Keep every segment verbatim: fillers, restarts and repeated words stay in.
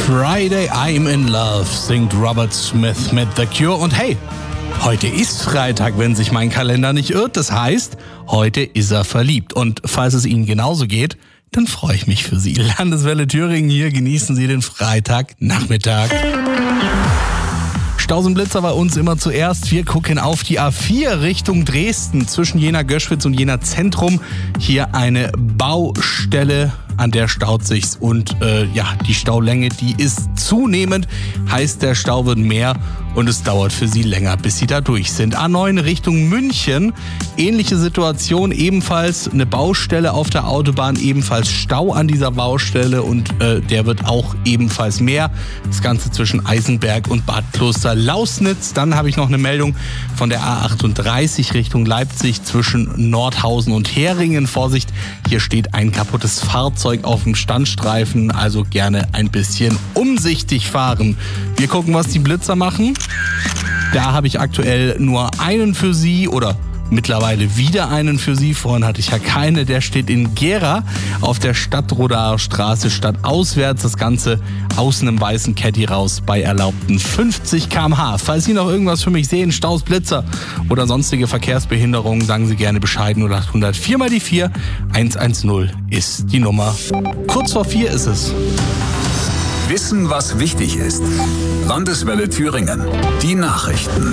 Friday, I'm in Love, singt Robert Smith mit The Cure. Und hey, heute ist Freitag, wenn sich mein Kalender nicht irrt. Das heißt, heute ist er verliebt. Und falls es Ihnen genauso geht, dann freue ich mich für Sie. Landeswelle Thüringen, hier genießen Sie den Freitagnachmittag. Stausenblitzer bei uns immer zuerst. Wir gucken auf die A vier Richtung Dresden zwischen Jena-Göschwitz und Jena-Zentrum. Hier eine Baustelle, an der staut sich's und äh, ja, die Staulänge, die ist zunehmend, heißt der Stau wird mehr und es dauert für Sie länger, bis Sie da durch sind. A neun Richtung München, ähnliche Situation, ebenfalls eine Baustelle auf der Autobahn, ebenfalls Stau an dieser Baustelle und äh, der wird auch ebenfalls mehr. Das Ganze zwischen Eisenberg und Bad Kloster-Lausnitz. Dann habe ich noch eine Meldung von der A achtunddreißig Richtung Leipzig zwischen Nordhausen und Heringen. Vorsicht, hier steht ein kaputtes Fahrzeug auf dem Standstreifen, also gerne ein bisschen umsichtig fahren. Wir gucken, was die Blitzer machen. Da habe ich aktuell nur einen für Sie oder mittlerweile wieder einen für Sie. Vorhin hatte ich ja keine. Der steht in Gera auf der Stadtrodaer Straße stadtauswärts. Das Ganze aus einem weißen Caddy raus bei erlaubten fünfzig Kilometer pro Stunde. Falls Sie noch irgendwas für mich sehen, Staus, Blitzer oder sonstige Verkehrsbehinderungen, sagen Sie gerne Bescheid. null acht hundert vier mal die vier, eins eins null ist die Nummer. Kurz vor vier ist es. Wissen, was wichtig ist. Landeswelle Thüringen. Die Nachrichten.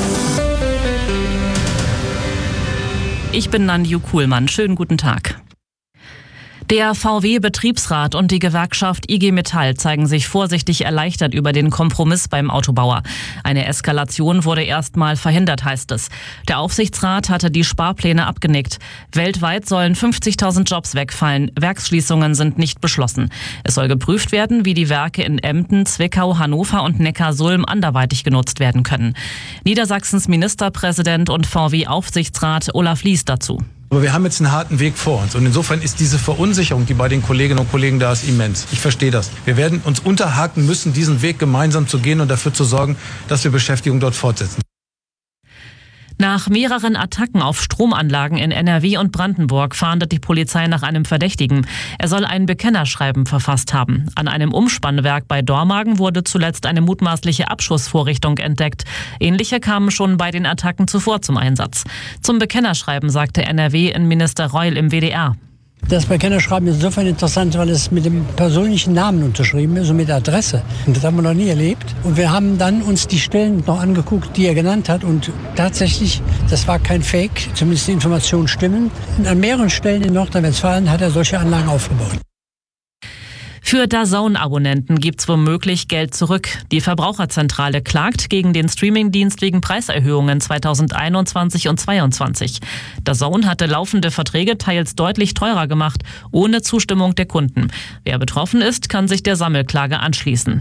Ich bin Nanju Kuhlmann. Schönen guten Tag. Der V W-Betriebsrat und die Gewerkschaft I G Metall zeigen sich vorsichtig erleichtert über den Kompromiss beim Autobauer. Eine Eskalation wurde erstmal verhindert, heißt es. Der Aufsichtsrat hatte die Sparpläne abgenickt. Weltweit sollen fünfzigtausend Jobs wegfallen. Werksschließungen sind nicht beschlossen. Es soll geprüft werden, wie die Werke in Emden, Zwickau, Hannover und Neckarsulm anderweitig genutzt werden können. Niedersachsens Ministerpräsident und V W-Aufsichtsrat Olaf Lies dazu. Aber wir haben jetzt einen harten Weg vor uns und insofern ist diese Verunsicherung, die bei den Kolleginnen und Kollegen da ist, immens. Ich verstehe das. Wir werden uns unterhaken müssen, diesen Weg gemeinsam zu gehen und dafür zu sorgen, dass wir Beschäftigung dort fortsetzen. Nach mehreren Attacken auf Stromanlagen in N R W und Brandenburg fahndet die Polizei nach einem Verdächtigen. Er soll ein Bekennerschreiben verfasst haben. An einem Umspannwerk bei Dormagen wurde zuletzt eine mutmaßliche Abschussvorrichtung entdeckt. Ähnliche kamen schon bei den Attacken zuvor zum Einsatz. Zum Bekennerschreiben sagte N R W-Innenminister Reul im W D R. Das Bekennerschreiben ist insofern interessant, weil es mit dem persönlichen Namen unterschrieben ist und mit Adresse. Und das haben wir noch nie erlebt. Und wir haben dann uns die Stellen noch angeguckt, die er genannt hat. Und tatsächlich, das war kein Fake, zumindest die Informationen stimmen. Und an mehreren Stellen in Nordrhein-Westfalen hat er solche Anlagen aufgebaut. Für DAZN-Abonnenten gibt's womöglich Geld zurück. Die Verbraucherzentrale klagt gegen den Streamingdienst wegen Preiserhöhungen zweitausendeinundzwanzig und zweitausendzweiundzwanzig. DAZN hatte laufende Verträge teils deutlich teurer gemacht, ohne Zustimmung der Kunden. Wer betroffen ist, kann sich der Sammelklage anschließen.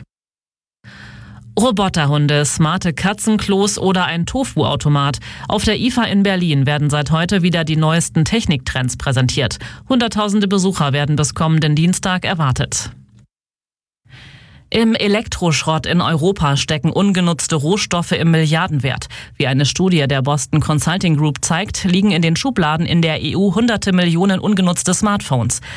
Roboterhunde, smarte Katzenklos oder ein Tofu-Automat. Auf der I F A in Berlin werden seit heute wieder die neuesten Techniktrends präsentiert. Hunderttausende Besucher werden bis kommenden Dienstag erwartet. Im Elektroschrott in Europa stecken ungenutzte Rohstoffe im Milliardenwert. Wie eine Studie der Boston Consulting Group zeigt, liegen in den Schubladen in der E U hunderte Millionen ungenutzte Smartphones.